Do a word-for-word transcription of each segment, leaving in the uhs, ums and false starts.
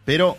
pero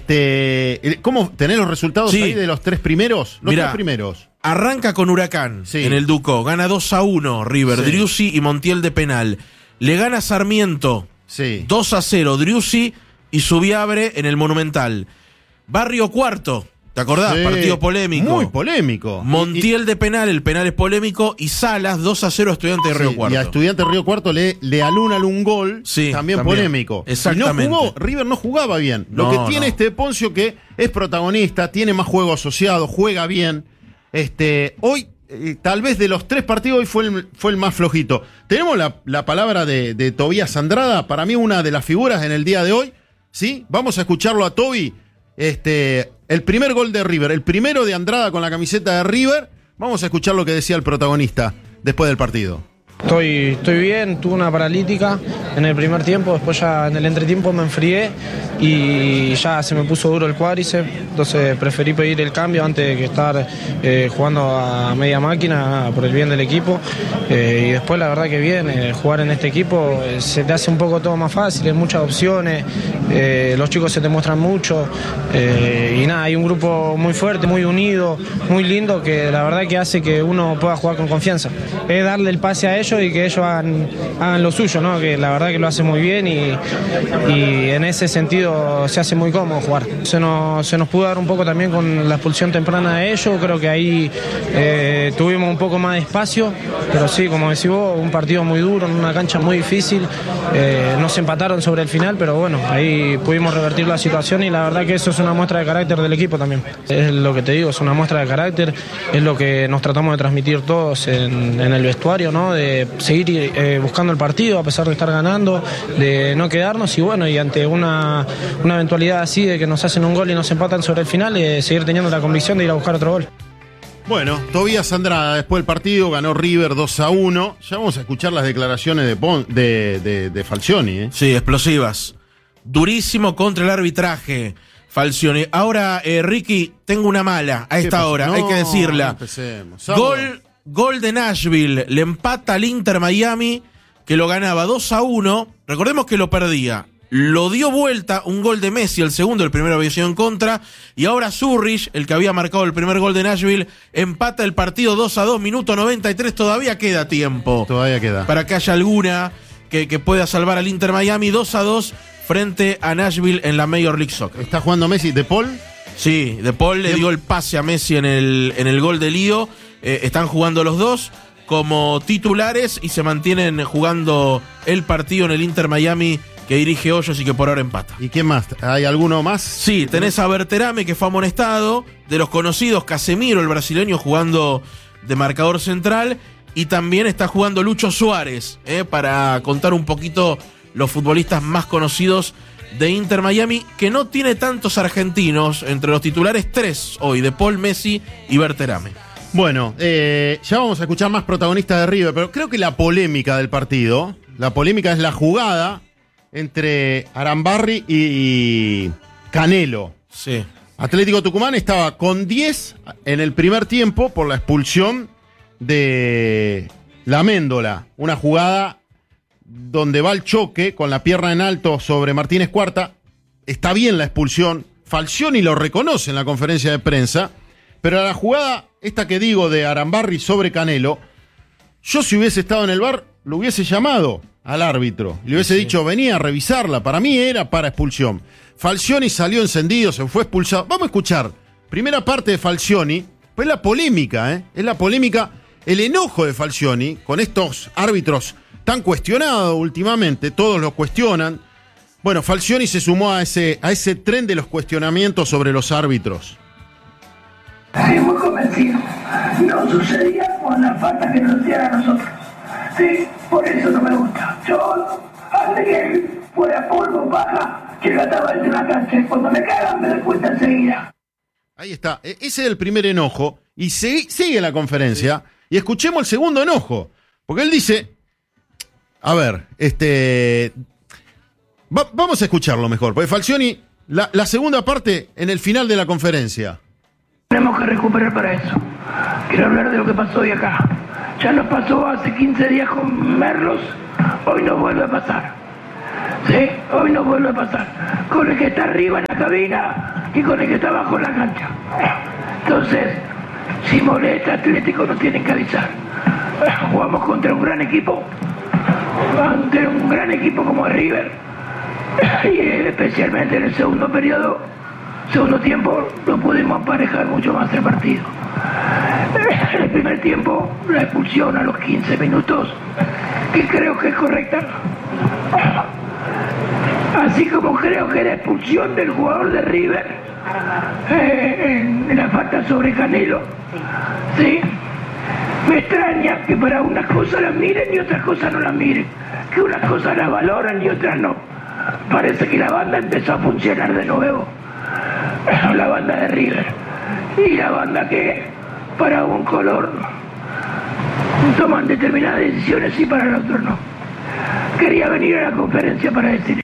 este, ¿cómo tenés los resultados sí. ahí de los tres primeros? Los Mirá, tres primeros. Arranca con Huracán sí. en el Ducó, gana dos a uno River, sí. Driussi y Montiel de penal. Le gana Sarmiento sí. dos a cero Driussi y Subiabre en el Monumental. Barrio Cuarto, ¿te acordás? Sí. Partido polémico. Muy polémico. Montiel y, y, de penal, el penal es polémico. Y Salas, dos a cero a Estudiantes de Río sí, Cuarto. Y a Estudiantes de Río Cuarto le, le alunan un gol, sí, también, también polémico. Exactamente. Y no jugó, River no jugaba bien. Lo no, que tiene no. este Poncio que es protagonista, tiene más juego asociado, juega bien. Este, hoy, eh, tal vez de los tres partidos, hoy fue el, fue el más flojito. Tenemos la, la palabra de, de Tobías Andrada, para mí una de las figuras en el día de hoy. ¿Sí? Vamos a escucharlo a Toby. Este, el primer gol de River, el primero de Andrada con la camiseta de River. Vamos a escuchar lo que decía el protagonista después del partido. Estoy, estoy bien, tuve una paralítica en el primer tiempo, después ya en el entretiempo me enfrié y ya se me puso duro el cuádriceps, entonces preferí pedir el cambio antes de que estar eh, jugando a media máquina por el bien del equipo eh, y después la verdad que bien, eh, jugar en este equipo eh, se te hace un poco todo más fácil, hay muchas opciones, eh, los chicos se te muestran mucho eh, y nada, hay un grupo muy fuerte, muy unido, muy lindo que la verdad que hace que uno pueda jugar con confianza, es darle el pase a ellos y que ellos hagan, hagan lo suyo, ¿no? Que la verdad que lo hacen muy bien y, y en ese sentido se hace muy cómodo jugar. Se nos, se nos pudo dar un poco también con la expulsión temprana de ellos, creo que ahí eh, tuvimos un poco más de espacio, pero sí, como decís vos, un partido muy duro, en una cancha muy difícil, eh, nos empataron sobre el final, pero bueno, ahí pudimos revertir la situación y la verdad que eso es una muestra de carácter del equipo también. Es lo que te digo, es una muestra de carácter, es lo que nos tratamos de transmitir todos en, en el vestuario, ¿no? De seguir eh, buscando el partido a pesar de estar ganando, de no quedarnos y bueno, y ante una, una eventualidad así de que nos hacen un gol y nos empatan sobre el final, eh, seguir teniendo la convicción de ir a buscar otro gol. Bueno, Tobías Andrada, después del partido, ganó River dos a uno. Ya vamos a escuchar las declaraciones de, Pon, de, de, de Falcioni. ¿eh? Sí, explosivas. Durísimo contra el arbitraje, Falcioni. Ahora, eh, Ricky, tengo una mala a esta hora, no, hay que decirla. No Gol... Gol de Nashville, le empata al Inter Miami, que lo ganaba dos a uno. Recordemos que lo perdía. Lo dio vuelta, un gol de Messi, el segundo, el primero había sido en contra. Y ahora Zurich, el que había marcado el primer gol de Nashville, empata el partido dos a dos, minuto noventa y tres. Todavía queda tiempo. Todavía queda. Para que haya alguna que, que pueda salvar al Inter Miami. dos a dos frente a Nashville en la Major League Soccer. ¿Está jugando Messi? ¿De Paul? Sí, De Paul le dio el pase a Messi en el, en el gol de Lío. Eh, están jugando los dos como titulares y se mantienen jugando el partido en el Inter Miami que dirige Hoyos y que por ahora empata. ¿Y quién más? ¿Hay alguno más? Sí, tenés a Berterame que fue amonestado, de los conocidos Casemiro, el brasileño, jugando de marcador central, y también está jugando Lucho Suárez, eh, para contar un poquito los futbolistas más conocidos de Inter Miami, que no tiene tantos argentinos, entre los titulares tres hoy, De Paul, Messi y Berterame. Bueno, eh, ya vamos a escuchar más protagonistas de River, pero creo que la polémica del partido, la polémica es la jugada entre Arambarri y Canelo. Sí. Atlético Tucumán estaba con diez en el primer tiempo por la expulsión de La Méndola, una jugada donde va el choque con la pierna en alto sobre Martínez Cuarta. Está bien la expulsión, Falcioni lo reconoce en la conferencia de prensa, pero la jugada, esta que digo de Arambarri sobre Canelo, yo si hubiese estado en el V A R, lo hubiese llamado al árbitro. Le hubiese sí. dicho, venía a revisarla. Para mí era para expulsión. Falcioni salió encendido, se fue expulsado. Vamos a escuchar. Primera parte de Falcioni, pues la polémica, ¿eh? Es la polémica, el enojo de Falcioni con estos árbitros tan cuestionados últimamente. Todos los cuestionan. Bueno, Falcioni se sumó a ese, a ese tren de los cuestionamientos sobre los árbitros. Sí, muy convencido. No sucedía con la falta que nos hacían a nosotros. Sí, por eso no me gusta. Yo, antes que fuera polvo, paja, que trataba de una cancha. Cuando me cagan, me doy cuenta enseguida. Ahí está. Ese es el primer enojo. Y sigue, sigue la conferencia. Sí. Y escuchemos el segundo enojo. Porque él dice... A ver, este... Va, vamos a escucharlo mejor. Porque Falcioni, la, la segunda parte en el final de la conferencia... Tenemos que recuperar para eso. Quiero hablar de lo que pasó de acá. Ya nos pasó hace quince días con Merlos, hoy nos vuelve a pasar. Sí, hoy no vuelve a pasar. Con el que está arriba en la cabina y con el que está abajo en la cancha. Entonces, si molesta Atlético nos tienen que avisar. Jugamos contra un gran equipo, ante un gran equipo como River. Y especialmente en el segundo periodo, segundo tiempo, no pudimos emparejar mucho más el partido. En el primer tiempo, la expulsión a los quince minutos, que creo que es correcta. Así como creo que la expulsión del jugador de River eh, en, en la falta sobre Canelo. Sí. Me extraña que para unas cosas las miren y otras cosas no las miren. Que unas cosas las valoran y otras no. Parece que la banda empezó a funcionar de nuevo. La banda de River. Y la banda que para un color toman determinadas decisiones y para el otro no. Quería venir a la conferencia para decir.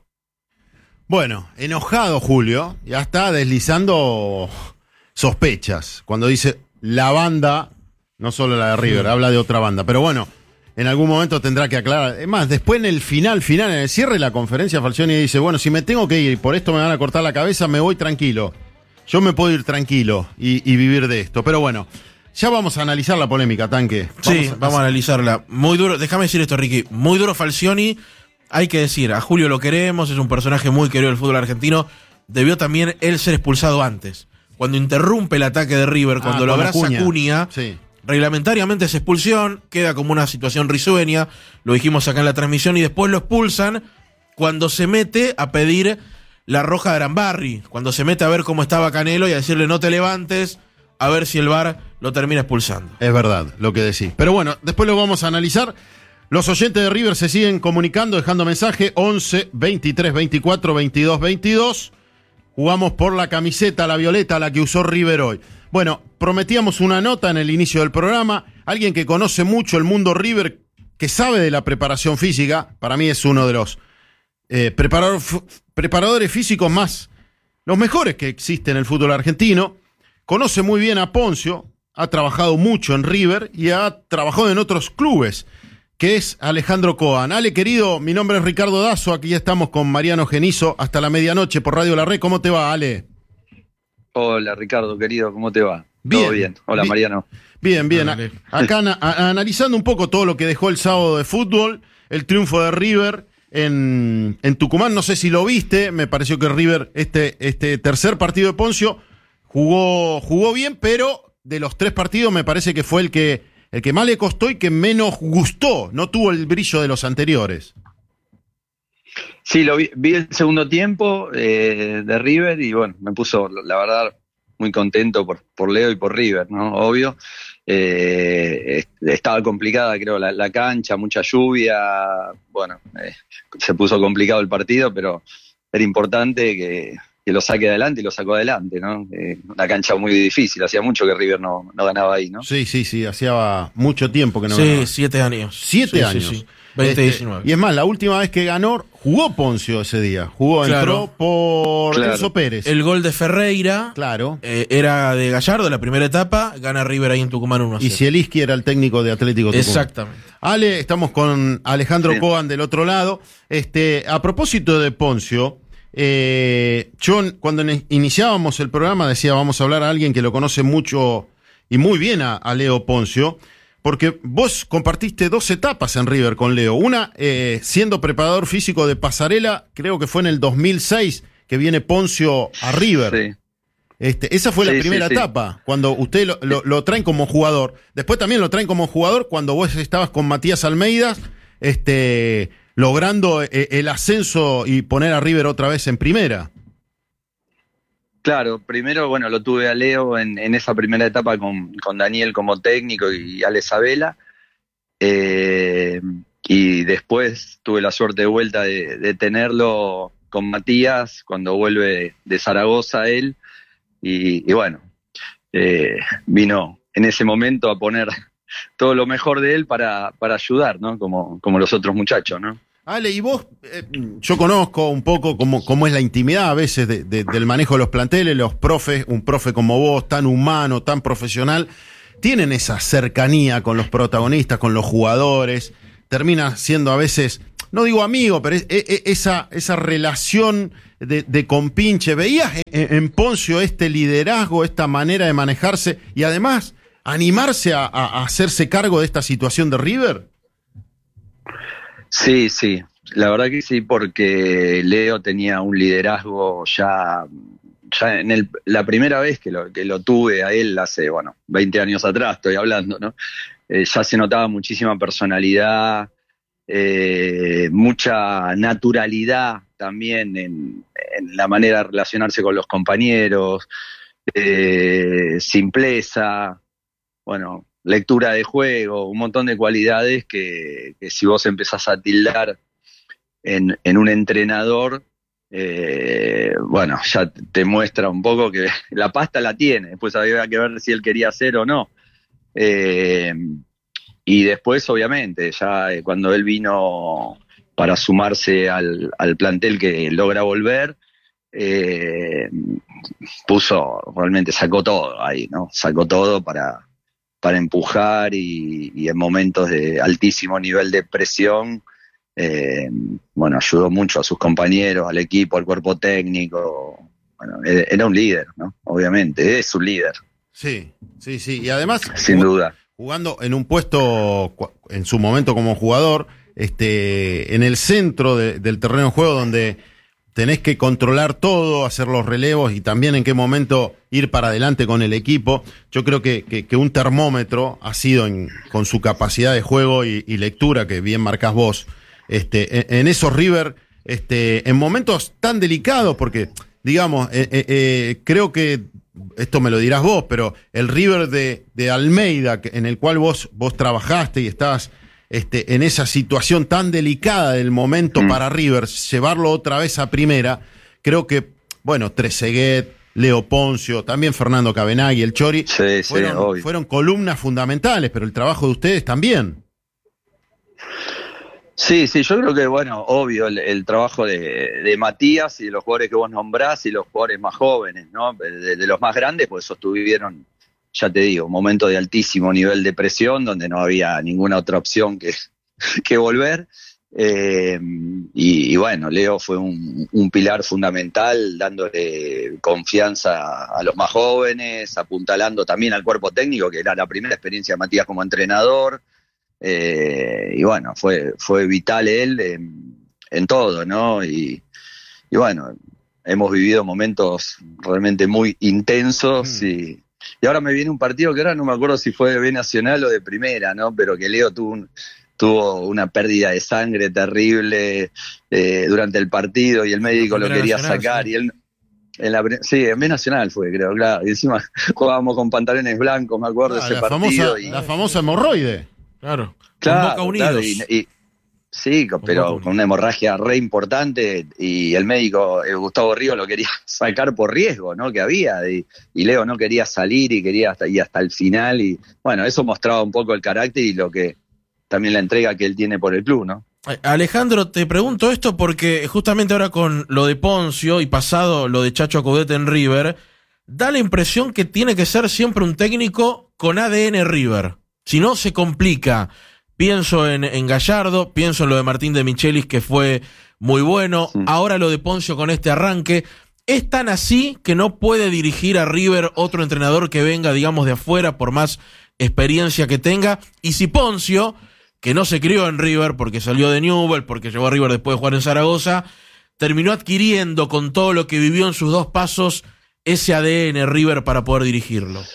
Bueno, enojado Julio, ya está deslizando sospechas. Cuando dice la banda, no solo la de River, sí. Habla de otra banda. Pero bueno, en algún momento tendrá que aclarar. Es más, después en el final, final, en el cierre de la conferencia, Falcioni dice, bueno, si me tengo que ir y por esto me van a cortar la cabeza, me voy tranquilo. Yo me puedo ir tranquilo y, y vivir de esto. Pero bueno, ya vamos a analizar la polémica, Tanque. Vamos sí, a, vamos a analizarla. Muy duro, déjame decir esto, Ricky. Muy duro Falcioni. Hay que decir, a Julio lo queremos, es un personaje muy querido del fútbol argentino. Debió también él ser expulsado antes. Cuando interrumpe el ataque de River, cuando ah, lo abraza Cunha, Cunha sí. Reglamentariamente es expulsión, queda como una situación risueña, lo dijimos acá en la transmisión, y después lo expulsan cuando se mete a pedir la roja de Arambarri, cuando se mete a ver cómo estaba Canelo y a decirle no te levantes, a ver si el V A R lo termina expulsando. Es verdad lo que decís. Pero bueno, después lo vamos a analizar. Los oyentes de River se siguen comunicando, dejando mensaje once, veintitrés, veinticuatro, veintidós, veintidós. Jugamos por la camiseta, la violeta, la que usó River hoy. Bueno, prometíamos una nota en el inicio del programa. Alguien que conoce mucho el mundo River, que sabe de la preparación física, para mí es uno de los eh, preparador, preparadores físicos más, los mejores que existe en el fútbol argentino. Conoce muy bien a Poncio, ha trabajado mucho en River y ha trabajado en otros clubes, que es Alejandro Coan. Ale, querido, mi nombre es Ricardo Dazo, aquí ya estamos con Mariano Genizo hasta la medianoche por Radio La Red. ¿Cómo te va, Ale? Hola, Ricardo, querido, ¿cómo te va? Bien. ¿Todo bien? Hola, bien, Mariano. Bien, bien. A, acá a, a, analizando un poco todo lo que dejó el sábado de fútbol, el triunfo de River en, en Tucumán, no sé si lo viste, me pareció que River, este, este tercer partido de Poncio, jugó, jugó bien, pero de los tres partidos me parece que fue el que El que más le costó y que menos gustó, no tuvo el brillo de los anteriores. Sí, lo vi, vi el segundo tiempo eh, de River y bueno, me puso, la verdad, muy contento por, por Leo y por River, ¿no? Obvio. Eh, estaba complicada, creo, la, la cancha, mucha lluvia, bueno, eh, se puso complicado el partido, pero era importante que, que lo saque adelante y lo sacó adelante, ¿no? Eh, una cancha muy difícil, hacía mucho que River no, no ganaba ahí, ¿no? Sí, sí, sí, hacía mucho tiempo que no sí, ganaba. Sí, siete años. Siete sí, años. Sí, sí. veinte diecinueve. Este, y es más, la última vez que ganó, jugó Poncio ese día. Jugó, claro. Entró por claro. Enzo Pérez. El gol de Ferreira claro. eh, era de Gallardo, la primera etapa, gana River ahí en Tucumán uno a cero. Y Zielinski era el técnico de Atlético Tucumán. Exactamente. Ale, estamos con Alejandro sí. Coan del otro lado. Este, a propósito de Poncio, eh, yo cuando iniciábamos el programa decía, vamos a hablar a alguien que lo conoce mucho y muy bien a, a Leo Poncio, porque vos compartiste dos etapas en River con Leo. Una, eh, siendo preparador físico de Pasarela, creo que fue en el dos mil seis que viene Poncio a River. Sí. Este, esa fue sí, la primera sí, etapa, sí. cuando usted lo, lo, lo traen como jugador. Después también lo traen como jugador cuando vos estabas con Matías Almeida, este, logrando el ascenso y poner a River otra vez en primera. Claro, primero, bueno, lo tuve a Leo en, en esa primera etapa con, con Daniel como técnico y Ale Sabela. Eh, y después tuve la suerte de vuelta de, de tenerlo con Matías cuando vuelve de Zaragoza él. Y, y bueno, eh, vino en ese momento a poner todo lo mejor de él para, para ayudar, ¿no? Como, como los otros muchachos, ¿no? Ale, y vos, eh, yo conozco un poco cómo, cómo es la intimidad a veces de, de, del manejo de los planteles, los profes, un profe como vos, tan humano, tan profesional, tienen esa cercanía con los protagonistas, con los jugadores, termina siendo a veces no digo amigo, pero es, es, esa, esa relación de, de compinche. ¿Veías en, en Poncio este liderazgo, esta manera de manejarse y además animarse a, a, a hacerse cargo de esta situación de River? Sí, sí, la verdad que sí, porque Leo tenía un liderazgo ya, ya en el, la primera vez que lo, que lo tuve a él hace, bueno, veinte años atrás estoy hablando, ¿no? Eh, ya se notaba muchísima personalidad, eh, mucha naturalidad también en, en la manera de relacionarse con los compañeros, eh, simpleza, bueno, lectura de juego, un montón de cualidades que, que si vos empezás a tildar en, en un entrenador, eh, bueno, ya te muestra un poco que la pasta la tiene, después había que ver si él quería hacer o no. Eh, y después, obviamente, ya cuando él vino para sumarse al, al plantel que logra volver, eh, puso, realmente sacó todo ahí, ¿no? Sacó todo para, para empujar y, y en momentos de altísimo nivel de presión, eh, bueno, ayudó mucho a sus compañeros, al equipo, al cuerpo técnico. Bueno, era un líder, ¿no? Obviamente, es un líder. Sí, sí, sí. Y además, sin duda, jugando en un puesto, en su momento como jugador, este, en el centro de, del terreno de juego donde tenés que controlar todo, hacer los relevos y también en qué momento ir para adelante con el equipo. Yo creo que, que, que un termómetro ha sido en, con su capacidad de juego y, y lectura, que bien marcás vos, este, en, en esos River, este, en momentos tan delicados, porque, digamos, eh, eh, eh, creo que esto me lo dirás vos, pero el River de, de Almeida, en el cual vos, vos trabajaste y estás este, en esa situación tan delicada del momento mm. para River, llevarlo otra vez a primera, creo que, bueno, Trezeguet, Leo Poncio, también Fernando Cabenagui, el Chori, sí, fueron, sí, fueron columnas fundamentales, pero el trabajo de ustedes también. Sí, sí, yo creo que, bueno, obvio, el, el trabajo de, de Matías y de los jugadores que vos nombrás y los jugadores más jóvenes, ¿no? De, de los más grandes, pues sostuvieron, ya te digo, un momento de altísimo nivel de presión donde no había ninguna otra opción que, que volver. Eh, y, y bueno, Leo fue un, un pilar fundamental, dándole confianza a los más jóvenes, apuntalando también al cuerpo técnico, que era la primera experiencia de Matías como entrenador. Eh, y bueno, fue, fue vital él en, en todo, ¿no? Y, y bueno, hemos vivido momentos realmente muy intensos mm. y, y ahora me viene un partido que ahora no me acuerdo si fue de B Nacional o de Primera, ¿no? Pero que Leo tuvo, un, tuvo una pérdida de sangre terrible eh, durante el partido y el médico lo quería Nacional, sacar sí. y él... En la, sí, en B Nacional fue, creo, claro. Y encima jugábamos con pantalones blancos, me acuerdo, ah, ese la partido. Famosa, y, la famosa hemorroide. Claro, claro, con Boca Unidos. Claro, y, y, sí, con, pero Boca con una hemorragia re importante y el médico, eh, Gustavo Ríos, lo quería sacar por riesgo, ¿no? Que había, y, y Leo no quería salir y quería hasta, y hasta el final, y bueno, eso mostraba un poco el carácter y lo que también la entrega que él tiene por el club, ¿no? Alejandro, te pregunto esto porque justamente ahora con lo de Poncio y pasado lo de Chacho Coudet en River, da la impresión que tiene que ser siempre un técnico con A D N River. Si no, se complica. Pienso en, en Gallardo, pienso en lo de Martín de Michelis, que fue muy bueno. Sí. Ahora lo de Poncio con este arranque. ¿Es tan así que no puede dirigir a River otro entrenador que venga, digamos, de afuera, por más experiencia que tenga? Y si Poncio, que no se crió en River porque salió de Newell's, porque llegó a River después de jugar en Zaragoza, terminó adquiriendo con todo lo que vivió en sus dos pasos ese A D N River para poder dirigirlo.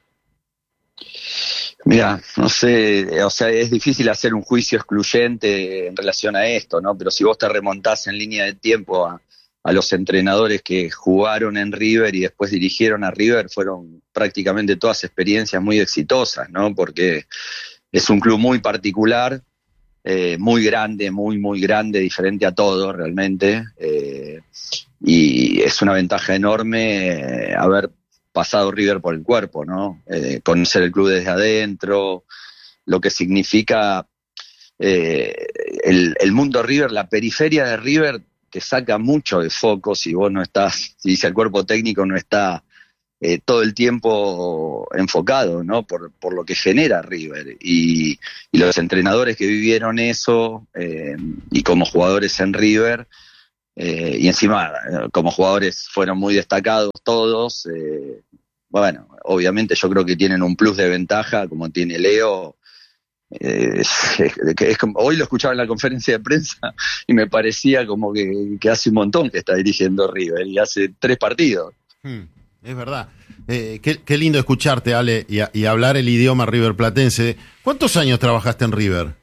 Mira, no sé, o sea, es difícil hacer un juicio excluyente en relación a esto, ¿no? Pero si vos te remontás en línea de tiempo a, a los entrenadores que jugaron en River y después dirigieron a River, fueron prácticamente todas experiencias muy exitosas, ¿no? Porque es un club muy particular, eh, muy grande, muy, muy grande, diferente a todo realmente, eh, y es una ventaja enorme eh, haber pasado River por el cuerpo, ¿no? Eh, conocer el club desde adentro, lo que significa eh, el, el mundo River, la periferia de River te saca mucho de foco si vos no estás, si el cuerpo técnico no está eh, todo el tiempo enfocado, ¿no? Por, por lo que genera River. Y, y los entrenadores que vivieron eso, eh, y como jugadores en River, eh, y encima eh, como jugadores fueron muy destacados todos, eh, bueno, obviamente yo creo que tienen un plus de ventaja, como tiene Leo. Eh, es, es, es como, hoy lo escuchaba en la conferencia de prensa y me parecía como que, que hace un montón que está dirigiendo River y hace tres partidos. Hmm, es verdad. Eh, qué, qué lindo escucharte, Ale, y, a, y hablar el idioma riverplatense. ¿Cuántos años trabajaste en River?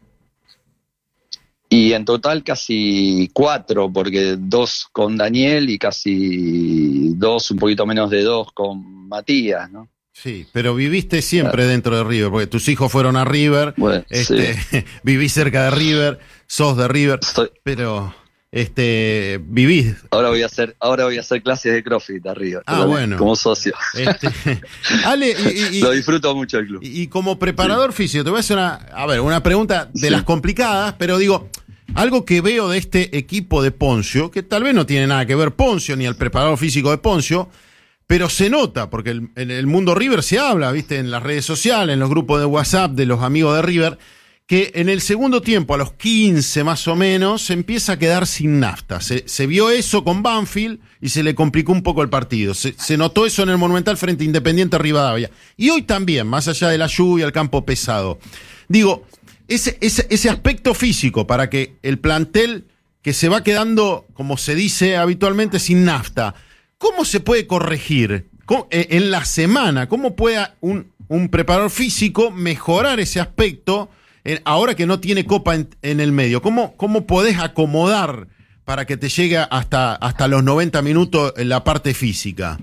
Y en total casi cuatro, porque dos con Daniel y casi dos, un poquito menos de dos con Matías, ¿no? Sí, pero viviste siempre dentro de River, porque tus hijos fueron a River, bueno, este, sí. Vivís cerca de River, sos de River, Estoy... pero este vivís. Ahora voy a hacer, ahora voy a hacer clases de CrossFit a River. Ah, bueno. Como socio. Este, Ale, y, y, lo disfruto mucho el club. Y, y como preparador sí. físico, te voy a hacer una, a ver, una pregunta de sí. las complicadas, pero digo, algo que veo de este equipo de Poncio, que tal vez no tiene nada que ver Poncio ni el preparador físico de Poncio, pero se nota, porque el, en el mundo River se habla, viste, en las redes sociales, en los grupos de WhatsApp de los amigos de River, que en el segundo tiempo, a los quince más o menos, se empieza a quedar sin nafta. Se, se vio eso con Banfield y se le complicó un poco el partido. Se, se notó eso en el Monumental frente a Independiente Rivadavia. Y hoy también, más allá de la lluvia, el campo pesado. Digo, ese, ese, ese aspecto físico para que el plantel que se va quedando, como se dice habitualmente, sin nafta, ¿cómo se puede corregir en la semana? ¿Cómo puede un, un preparador físico mejorar ese aspecto en, ahora que no tiene Copa en, en el medio? ¿Cómo, cómo podés acomodar para que te llegue hasta, hasta los noventa minutos en la parte física?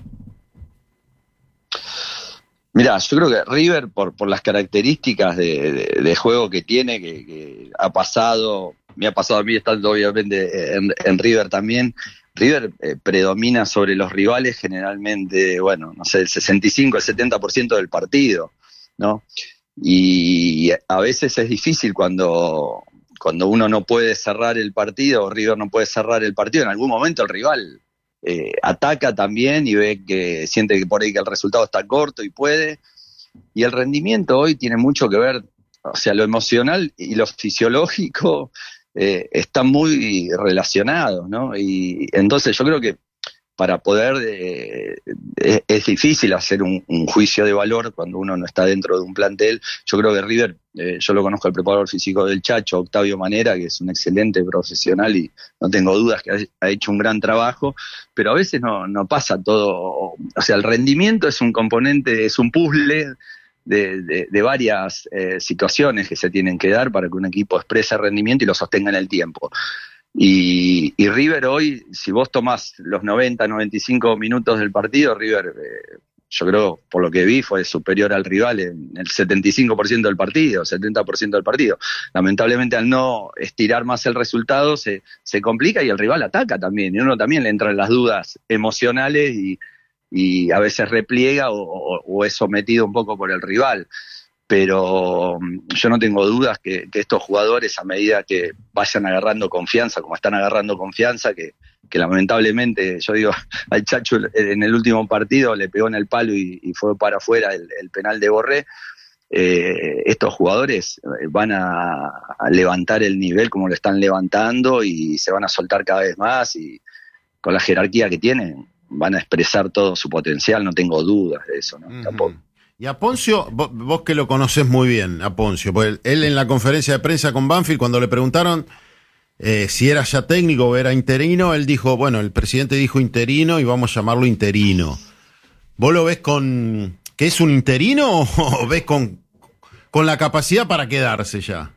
Mirá, yo creo que River, por, por las características de, de, de juego que tiene, que, que ha pasado, me ha pasado a mí estando obviamente en, en River también, River eh, predomina sobre los rivales generalmente, bueno, no sé, el sesenta y cinco, el setenta por ciento del partido, ¿no? Y a veces es difícil cuando, cuando uno no puede cerrar el partido, o River no puede cerrar el partido, en algún momento el rival eh, ataca también y ve que siente que por ahí que el resultado está corto y puede. Y el rendimiento hoy tiene mucho que ver, o sea, lo emocional y lo fisiológico Eh, están muy relacionados, ¿no? Y entonces yo creo que para poder, eh, es, es difícil hacer un, un juicio de valor cuando uno no está dentro de un plantel. Yo creo que River, eh, yo lo conozco al preparador físico del Chacho, Octavio Manera, que es un excelente profesional y no tengo dudas que ha, ha hecho un gran trabajo, pero a veces no, no pasa todo, o sea, el rendimiento es un componente, es un puzzle De, de, de varias eh, situaciones que se tienen que dar para que un equipo exprese rendimiento y lo sostenga en el tiempo. Y, y River hoy, si vos tomás los noventa, noventa y cinco minutos del partido, River, eh, yo creo, por lo que vi, fue superior al rival en el setenta y cinco por ciento del partido, setenta por ciento del partido. Lamentablemente, al no estirar más el resultado, se, se complica y el rival ataca también. Y uno también le entran las dudas emocionales y y a veces repliega o, o, o es sometido un poco por el rival, pero yo no tengo dudas que, que estos jugadores, a medida que vayan agarrando confianza, como están agarrando confianza, que, que lamentablemente, yo digo, al Chacho en el último partido le pegó en el palo y, y fue para afuera el, el penal de Borré, eh, estos jugadores van a, a levantar el nivel como lo están levantando y se van a soltar cada vez más y con la jerarquía que tienen van a expresar todo su potencial, no tengo dudas de eso, ¿no? Uh-huh. Tampoco. Y a Poncio, vos, vos que lo conocés muy bien, a Poncio, porque él en la conferencia de prensa con Banfield, cuando le preguntaron eh, si era ya técnico o era interino, él dijo, bueno, el presidente dijo interino y vamos a llamarlo interino. ¿Vos lo ves con que es un interino o ves con, con la capacidad para quedarse ya?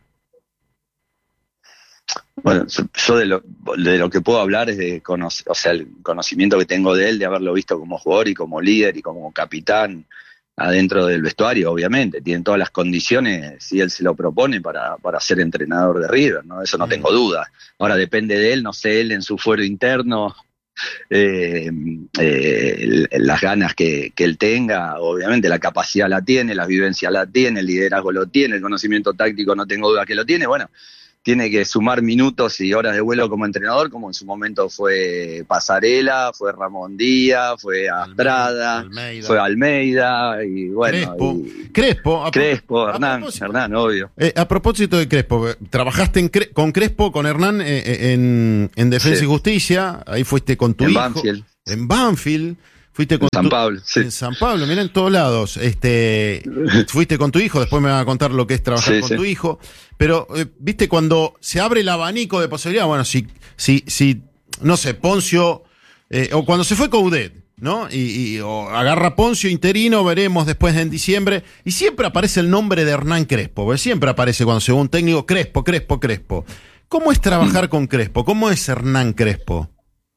Bueno, yo de lo, de lo que puedo hablar es de conocer, o sea, el conocimiento que tengo de él, de haberlo visto como jugador y como líder y como capitán adentro del vestuario, obviamente. Tiene todas las condiciones, si él se lo propone, para, para ser entrenador de River, ¿no? Eso no mm. tengo duda. Ahora depende de él, no sé, él en su fuero interno, eh, eh, las ganas que, que él tenga, obviamente la capacidad la tiene, la vivencia la tiene, el liderazgo lo tiene, el conocimiento táctico no tengo duda que lo tiene, bueno. tiene que sumar minutos y horas de vuelo como entrenador, como en su momento fue Pasarela, fue Ramón Díaz, fue Astrada, Almeida. fue Almeida, y bueno. Crespo. y- Crespo. a- Crespo, a Hernán, propósito- Hernán, obvio. Eh, a propósito de Crespo, eh, trabajaste en Cre- con Crespo, con Hernán, eh, eh, en, en Defensa Sí. y Justicia, ahí fuiste con tu En hijo. Banfield. En Banfield. Fuiste con En San tu- Pablo, sí. En San Pablo, mira, en todos lados. Este, fuiste con tu hijo, después me van a contar lo que es trabajar Sí, con sí. tu hijo. Pero, eh, viste, cuando se abre el abanico de posibilidades, bueno, si, si, si no sé, Poncio, eh, o cuando se fue Coudet, ¿no? Y, y- o agarra Poncio interino, veremos después en diciembre. Y siempre aparece el nombre de Hernán Crespo, porque siempre aparece cuando se va un técnico, Crespo, Crespo, Crespo. ¿Cómo es trabajar con Crespo? ¿Cómo es Hernán Crespo?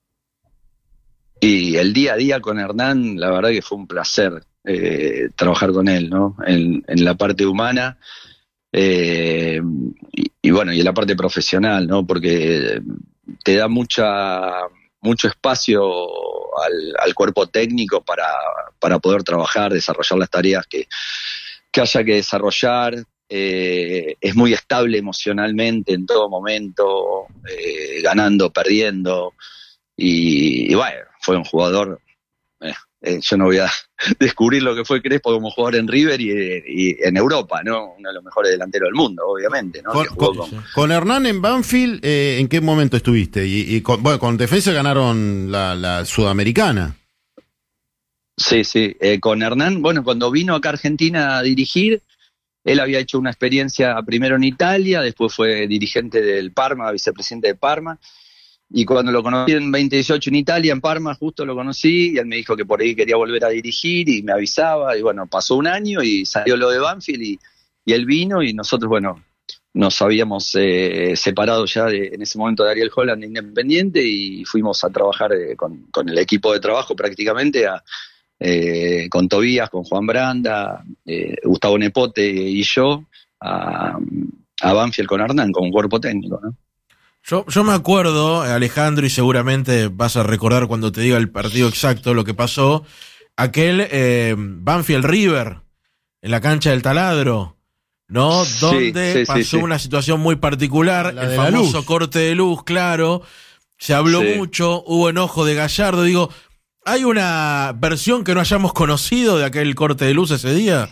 Y el día a día con Hernán, la verdad que fue un placer eh, trabajar con él, ¿no? En, en la parte humana eh, y, y bueno, y en la parte profesional, ¿no? Porque te da mucha mucho espacio al, al cuerpo técnico para, para poder trabajar, desarrollar las tareas que, que haya que desarrollar. Eh, es muy estable emocionalmente en todo momento, eh, ganando, perdiendo. Y, y bueno, fue un jugador, eh, eh, yo no voy a descubrir lo que fue Crespo como jugador en River y, y en Europa, ¿no? Uno de los mejores delanteros del mundo, obviamente, ¿no? Con, Que jugó con- con- con Hernán en Banfield, eh, ¿en qué momento estuviste? Y, y con, bueno, con Defensa ganaron la, la Sudamericana. Sí, sí, eh, con Hernán, bueno, cuando vino acá a Argentina a dirigir, él había hecho una experiencia primero en Italia, después fue dirigente del Parma, vicepresidente de Parma, y cuando lo conocí en veinte dieciocho en Italia, en Parma, justo lo conocí, y él me dijo que por ahí quería volver a dirigir, y me avisaba, y bueno, pasó un año, y salió lo de Banfield, y, y él vino, y nosotros, bueno, nos habíamos eh, separado ya de- en ese momento de Ariel Holland Independiente, y fuimos a trabajar eh, con, con el equipo de trabajo prácticamente a Eh, con Tobías, con Juan Branda, eh, Gustavo Nepote y yo, a, a Banfield con Hernán, con un cuerpo técnico, ¿no? Yo, yo me acuerdo, Alejandro, y seguramente vas a recordar cuando te diga el partido exacto lo que pasó, aquel eh, Banfield River, en la cancha del Taladro, ¿no? Sí, Donde sí, sí, pasó sí. una situación muy particular, La el de la famoso luz. corte de luz, claro. Se habló Sí. mucho, hubo enojo de Gallardo. Digo, ¿hay una versión que no hayamos conocido de aquel corte de luz ese día?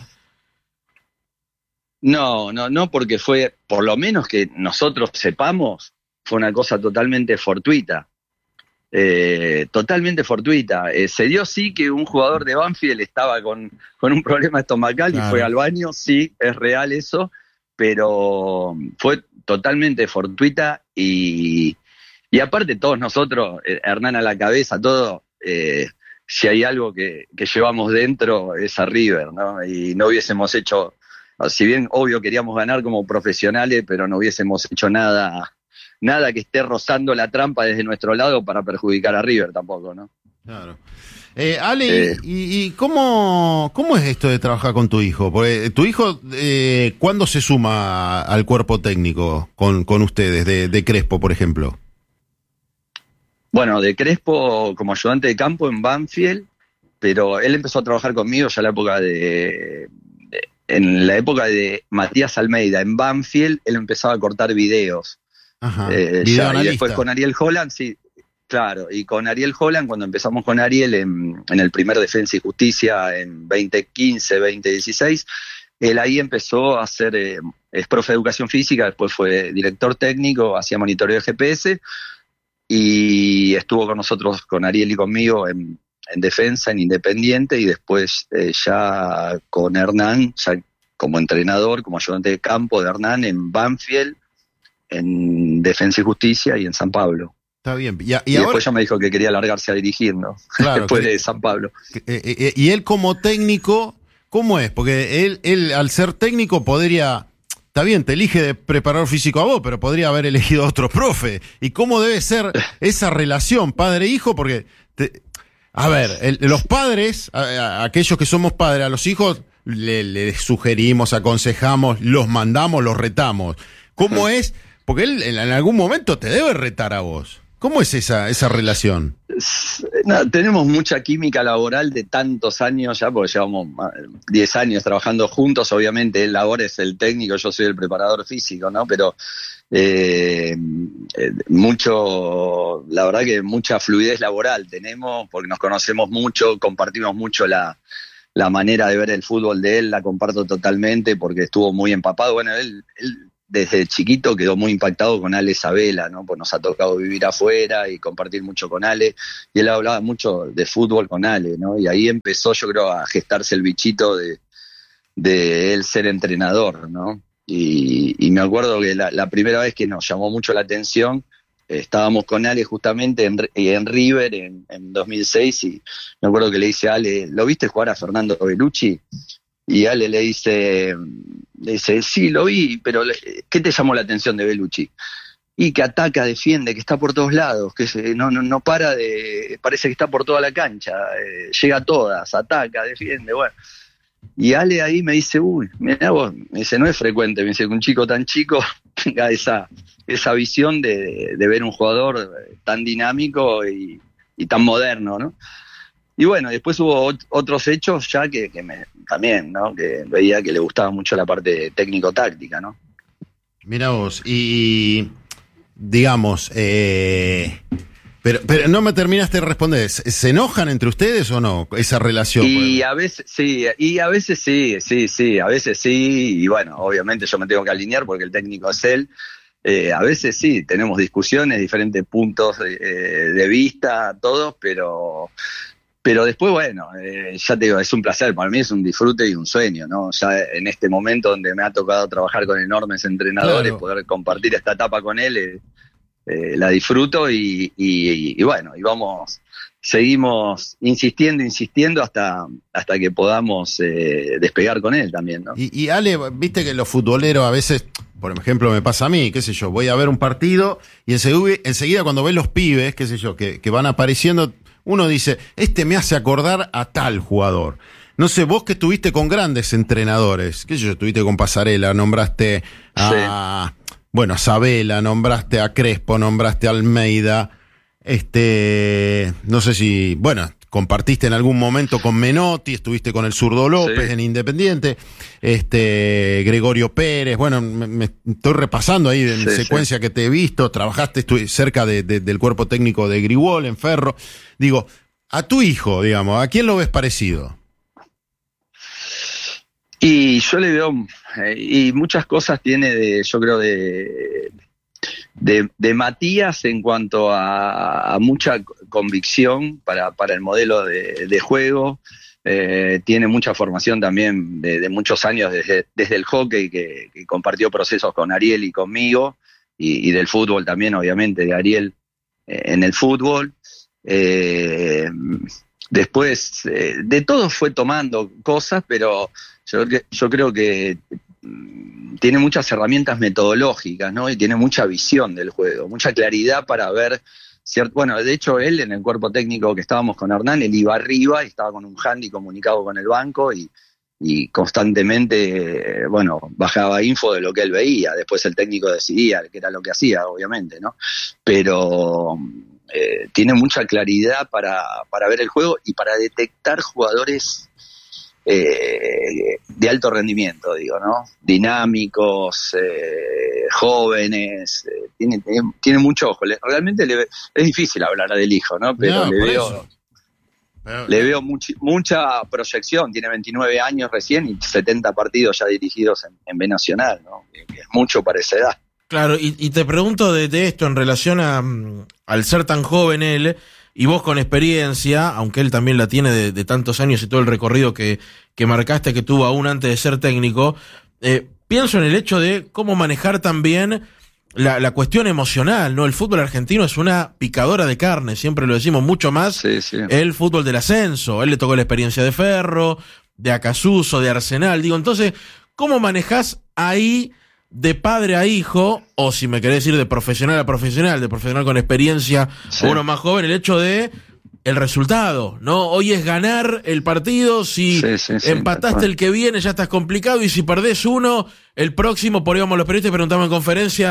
No, no, no, porque fue, por lo menos que nosotros sepamos, fue una cosa totalmente fortuita. Eh, totalmente fortuita. Eh, se dio sí que un jugador de Banfield estaba con, con un problema estomacal Claro. y fue al baño, sí, es real eso, pero fue totalmente fortuita y, y aparte todos nosotros, eh, Hernán a la cabeza, todo, eh, si hay algo que, que llevamos dentro es a River, ¿no? Y no hubiésemos hecho, si bien obvio queríamos ganar como profesionales, pero no hubiésemos hecho nada nada que esté rozando la trampa desde nuestro lado para perjudicar a River tampoco, ¿no? Claro. Eh, Ale, Eh. ¿y, y cómo, cómo es esto de trabajar con tu hijo? Porque tu hijo, eh, ¿cuándo se suma al cuerpo técnico con, con ustedes, de, de Crespo, por ejemplo? Bueno, de Crespo como ayudante de campo en Banfield, pero él empezó a trabajar conmigo ya en la época de, de- en la época de Matías Almeida en Banfield, él empezaba a cortar videos. Ajá. Eh, ya, y Videoanalista. después con Ariel Holland, sí, claro, y con Ariel Holland, cuando empezamos con Ariel en, en el primer Defensa y Justicia en veinte quince, veinte dieciséis, él ahí empezó a hacer, eh, es profe de educación física, después fue director técnico, hacía monitoreo de G P S, y estuvo con nosotros, con Ariel y conmigo, en, en Defensa, en Independiente, y después eh, ya con Hernán, ya como entrenador, como ayudante de campo de Hernán en Banfield, en Defensa y Justicia y en San Pablo. Está bien. Y, a- y Y, ahora, después ya me dijo que quería largarse a dirigir, ¿no? claro, después que- de San Pablo. eh, eh, eh, y él como técnico, ¿cómo es? Porque él, él al ser técnico podría, está bien, te elige de preparador físico a vos, pero podría haber elegido a otro profe. ¿Y cómo debe ser esa relación padre-hijo? Porque, te- a ver, el- los padres, a- a- aquellos que somos padres, a los hijos le, le sugerimos, aconsejamos, los mandamos, los retamos. ¿Cómo es? Porque él en, en algún momento te debe retar a vos. ¿Cómo es esa, esa relación? No, tenemos mucha química laboral de tantos años ya, porque llevamos diez años trabajando juntos. Obviamente él ahora es el técnico, yo soy el preparador físico, ¿no? Pero eh, eh, mucho, la verdad que mucha fluidez laboral tenemos, porque nos conocemos mucho, compartimos mucho la, la manera de ver el fútbol de él, la comparto totalmente porque estuvo muy empapado. Bueno, él... él desde chiquito quedó muy impactado con Ale Sabela, ¿no? Pues nos ha tocado vivir afuera y compartir mucho con Ale, y él hablaba mucho de fútbol con Ale, ¿no? Y ahí empezó, yo creo, a gestarse el bichito de, de él ser entrenador, ¿no? Y, y me acuerdo que la, la primera vez que nos llamó mucho la atención, eh, estábamos con Ale justamente en, en River en, en dos mil seis, y me acuerdo que le dice a Ale, ¿lo viste jugar a Fernando Bellucci? Y Ale le dice, le dice, sí, lo vi, pero ¿qué te llamó la atención de Bellucci? Y que ataca, defiende, que está por todos lados, que se, no, no, no para de, parece que está por toda la cancha, eh, llega a todas, ataca, defiende, bueno. Y Ale ahí me dice, uy, mirá vos, me dice, no es frecuente, me dice que un chico tan chico tenga esa, esa visión de, de ver un jugador tan dinámico y, y tan moderno, ¿no? Y bueno, después hubo ot- otros hechos ya que, que me, también, ¿no? Que veía que le gustaba mucho la parte técnico-táctica, ¿no? Mira vos, y digamos, eh, pero, pero no me terminaste de responder, ¿se enojan entre ustedes o no esa relación? Y a veces sí, y a veces sí, sí, sí, a veces sí, y bueno, obviamente yo me tengo que alinear porque el técnico es él. Eh, a veces sí, tenemos discusiones, diferentes puntos de, de vista, todos, pero... Pero después, bueno, eh, ya te digo, es un placer, para mí es un disfrute y un sueño, ¿no? Ya en este momento donde me ha tocado trabajar con enormes entrenadores, claro, poder compartir esta etapa con él, eh, eh, la disfruto y, y, y bueno, y vamos, seguimos insistiendo, insistiendo hasta, hasta que podamos eh, despegar con él también, ¿no? Y, y Ale, viste que los futboleros a veces, por ejemplo, me pasa a mí, qué sé yo, voy a ver un partido y enseguida, enseguida cuando ves los pibes, qué sé yo, que, que van apareciendo... Uno dice, este me hace acordar a tal jugador. No sé, vos que estuviste con grandes entrenadores, qué sé yo, estuviste con Pasarela, nombraste a, sí. bueno, a Sabela, nombraste a Crespo, nombraste a Almeida, este, no sé si, bueno, compartiste en algún momento con Menotti, estuviste con el Zurdo López sí. en Independiente, este, Gregorio Pérez, bueno, me, me estoy repasando ahí en sí, secuencia sí. que te he visto, trabajaste estuve cerca de, de, del cuerpo técnico de Grigol en Ferro. Digo, a tu hijo, digamos, ¿a quién lo ves parecido? Y yo le veo, eh, y muchas cosas tiene de, yo creo, de, de, de Matías en cuanto a, a mucha convicción para, para el modelo de, de juego. Eh, tiene mucha formación también de, de muchos años desde, desde el hockey, que, que compartió procesos con Ariel y conmigo, y, y del fútbol también, obviamente, de Ariel eh, en el fútbol. Eh, después eh, de todo fue tomando cosas, pero yo, yo creo que mm, tiene muchas herramientas metodológicas, ¿no? Y tiene mucha visión del juego, mucha claridad para ver cierto, bueno, de hecho él en el cuerpo técnico que estábamos con Hernán, él iba arriba y estaba con un handy comunicado con el banco y, y constantemente, eh, bueno, bajaba info de lo que él veía, después el técnico decidía qué era lo que hacía, obviamente, ¿no? Pero Eh, tiene mucha claridad para, para ver el juego y para detectar jugadores eh, de alto rendimiento, digo, ¿no? Dinámicos, eh, jóvenes, eh, tiene, tiene, tiene mucho ojo. Le, realmente le, es difícil hablar del hijo, ¿no? Pero no, le veo, Pero, le veo much, mucha proyección. Tiene veintinueve años recién y setenta partidos ya dirigidos en, en B Nacional, ¿no? Es mucho para esa edad. Claro, y, y te pregunto de, de esto en relación a al ser tan joven él, y vos con experiencia, aunque él también la tiene de, de tantos años y todo el recorrido que, que marcaste, que tuvo aún antes de ser técnico, eh, pienso en el hecho de cómo manejar también la, la cuestión emocional, ¿no? El fútbol argentino es una picadora de carne, siempre lo decimos, mucho más sí, sí. el fútbol del ascenso. Él le tocó la experiencia de Ferro, de Acasuso, de Arsenal, digo, entonces, ¿cómo manejás ahí de padre a hijo, o si me querés decir de profesional a profesional, de profesional con experiencia, sí. uno más joven, el hecho de el resultado, ¿no? Hoy es ganar el partido, si sí, sí, sí, empataste el que viene ya estás complicado, y si perdés uno, el próximo, por ahí vamos los periodistas y preguntamos en conferencia,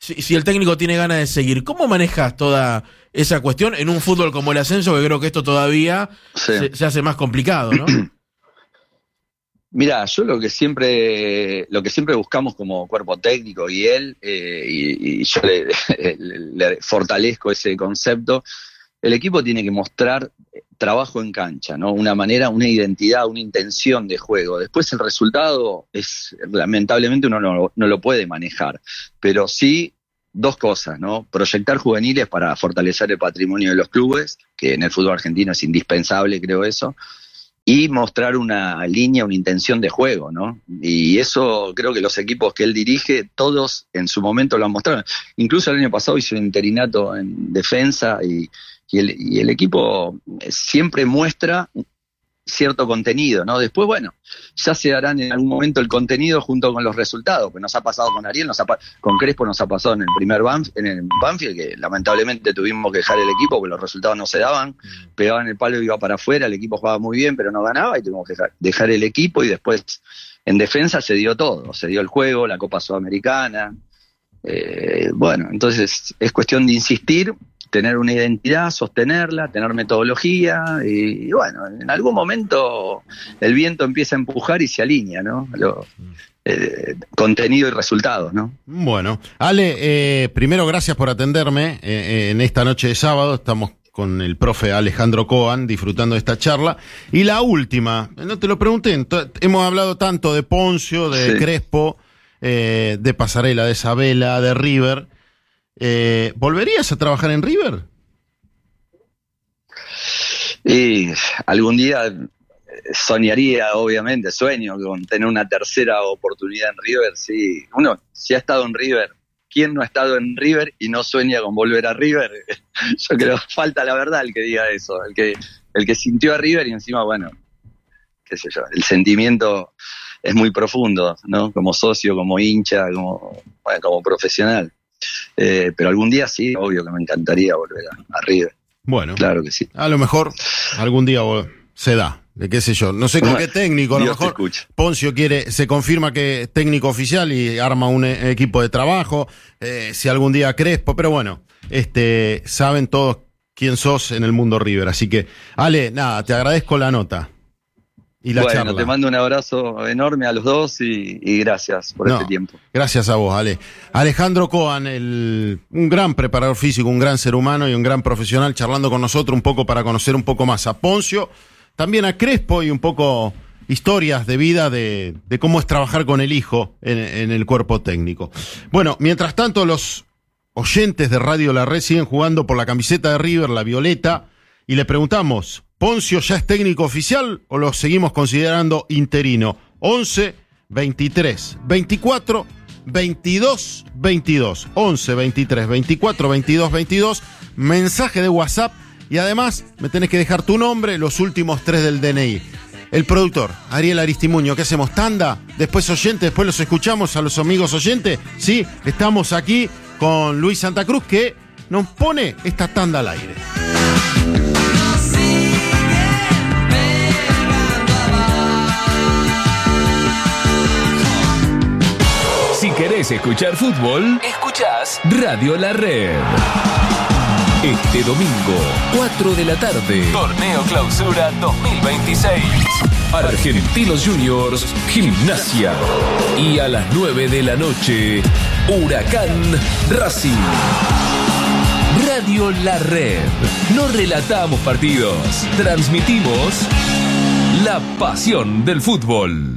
si, si el técnico tiene ganas de seguir. ¿Cómo manejas toda esa cuestión en un fútbol como el ascenso, que creo que esto todavía sí. se, se hace más complicado, ¿no? Mirá, yo lo que siempre lo que siempre buscamos como cuerpo técnico y él, eh, y, y yo le, le, le fortalezco ese concepto, el equipo tiene que mostrar trabajo en cancha, ¿no? Una manera, una identidad, una intención de juego. Después el resultado es, lamentablemente uno no, no lo puede manejar, pero sí dos cosas, ¿no? Proyectar juveniles para fortalecer el patrimonio de los clubes, que en el fútbol argentino es indispensable, creo eso, y mostrar una línea, una intención de juego, ¿no? Y eso creo que los equipos que él dirige, todos en su momento lo han mostrado. Incluso el año pasado hizo un interinato en defensa y, y, el, y el equipo siempre muestra cierto contenido, ¿no? Después, bueno, ya se harán en algún momento el contenido junto con los resultados, que nos ha pasado con Ariel, nos ha, con Crespo nos ha pasado en el primer Banf, en el Banfield, que lamentablemente tuvimos que dejar el equipo porque los resultados no se daban, pegaban el palo y iba para afuera, el equipo jugaba muy bien pero no ganaba y tuvimos que dejar, dejar el equipo, y después en defensa se dio todo, se dio el juego, la Copa Sudamericana, eh, bueno, entonces es cuestión de insistir, tener una identidad, sostenerla, tener metodología y, y bueno, en algún momento el viento empieza a empujar y se alinea, ¿no? Lo, eh, contenido y resultados, ¿no? Bueno, Ale, eh, primero gracias por atenderme eh, en esta noche de sábado, estamos con el profe Alejandro Coan disfrutando de esta charla. Y la última, no te lo pregunté, hemos hablado tanto de Poncio, de sí. Crespo, eh, de Pasarela, de Sabela, de River. Eh, ¿Volverías a trabajar en River? Y algún día soñaría, obviamente, sueño con tener una tercera oportunidad en River. Sí, uno, si ha estado en River, ¿quién no ha estado en River y no sueña con volver a River? Yo creo que falta la verdad el que diga eso, el que, el que sintió a River y encima, bueno, qué sé yo, el sentimiento es muy profundo, ¿no? Como socio, como hincha, como, bueno, como profesional. Eh, pero algún día sí, obvio que me encantaría volver a, a River. Bueno, claro que sí. A lo mejor algún día se da, de qué sé yo, no sé con qué técnico, a lo Dios mejor Poncio quiere, se confirma que es técnico oficial y arma un e- equipo de trabajo, eh, si algún día Crespo, pero bueno, este, saben todos quién sos en el mundo River, así que Ale, nada, te agradezco la nota. Y la bueno, charla. Te mando un abrazo enorme a los dos y, y gracias por no, este tiempo. Gracias a vos, Ale. Alejandro Coan, el, un gran preparador físico, un gran ser humano y un gran profesional, charlando con nosotros un poco para conocer un poco más a Poncio, también a Crespo y un poco historias de vida de, de cómo es trabajar con el hijo en, en el cuerpo técnico. Bueno, mientras tanto los oyentes de Radio La Red siguen jugando por la camiseta de River, la violeta, y le preguntamos, ¿Poncio ya es técnico oficial o lo seguimos considerando interino? once, veintitrés, veinticuatro, veintidós, veintidós. once, veintitrés, veinticuatro, veintidós, veintidós. Mensaje de WhatsApp y además me tenés que dejar tu nombre, los últimos tres del D N I. El productor, Ariel Aristimuño, ¿qué hacemos? ¿Tanda? Después oyentes, después los escuchamos a los amigos oyentes. Sí, estamos aquí con Luis Santa Cruz que nos pone esta tanda al aire. Si querés escuchar fútbol, escuchás Radio La Red. Este domingo, cuatro de la tarde, Torneo Clausura dos mil veintiséis. Argentinos Juniors, Gimnasia. Y a las nueve de la noche, Huracán Racing. Radio La Red. No relatamos partidos, transmitimos la pasión del fútbol.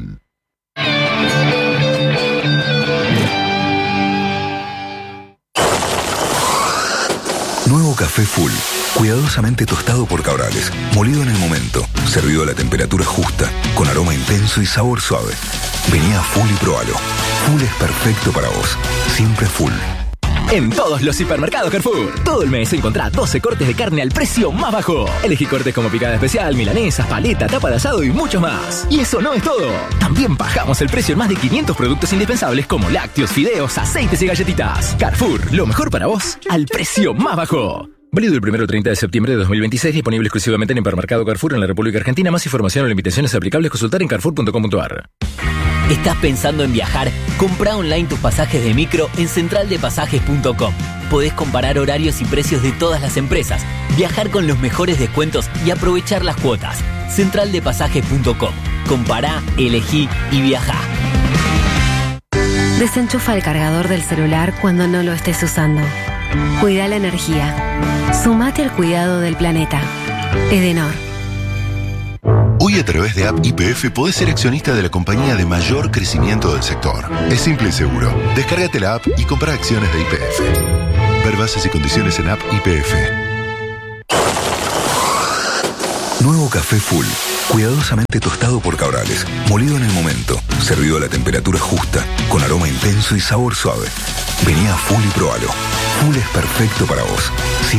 Nuevo café Full, cuidadosamente tostado por Cabrales, molido en el momento, servido a la temperatura justa, con aroma intenso y sabor suave. Vení a Full y probalo. Full es perfecto para vos, siempre Full. En todos los hipermercados Carrefour, todo el mes encontrá doce cortes de carne al precio más bajo. Elegí cortes como picada especial, milanesas, paleta, tapa de asado y muchos más. Y eso no es todo. También bajamos el precio en más de quinientos productos indispensables como lácteos, fideos, aceites y galletitas. Carrefour, lo mejor para vos, al precio más bajo. Válido el primero al treinta de septiembre de dos mil veintiséis, disponible exclusivamente en hipermercado Carrefour en la República Argentina. Más información o limitaciones aplicables, consultar en carrefour punto com punto a r. ¿Estás pensando en viajar? Comprá online tus pasajes de micro en central de pasajes punto com. Podés comparar horarios y precios de todas las empresas, viajar con los mejores descuentos y aprovechar las cuotas. central de pasajes punto com. Compará, elegí y viajá. Desenchufa el cargador del celular cuando no lo estés usando. Cuida la energía. Sumate al cuidado del planeta. Edenor. Hoy a través de App Y P F podés ser accionista de la compañía de mayor crecimiento del sector. Es simple y seguro. Descárgate la app y compra acciones de Y P F. Ver bases y condiciones en App Y P F. Nuevo café Full, cuidadosamente tostado por Cabrales, molido en el momento, servido a la temperatura justa, con aroma intenso y sabor suave. Vení a Full y probalo. Full es perfecto para vos.